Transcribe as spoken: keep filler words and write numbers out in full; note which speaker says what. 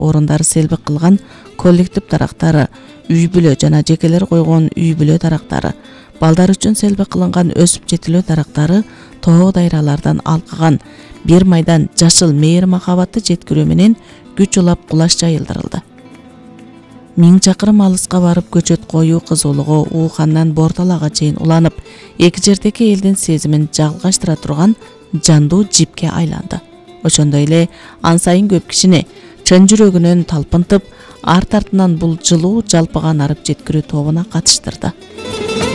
Speaker 1: орундары селбик кылган коллектив дарактары, үй бүлө жана жекелер койгон үй бүлө дарактары, балдар үчүн селбик кылынган өсүп жетилүү дарактары тоо дайралардан алкыган бир майдан жашыл мейир махабатты жеткирүү менен күч улап кулаш жайылдырылды. Миң чакырым алыска барып көчөт коюу кызуулугу Ухандан Борталага чейин уланып, эки жердеги элдин сезимин жалгаштыра турган жандуу жипке айланды. Ошондой эле ан сайын көп кишини чын жүрөгүнөн талпынтып, арт артынан бул жылуу жалпыга нарып жеткирүү тобуна катыштырды.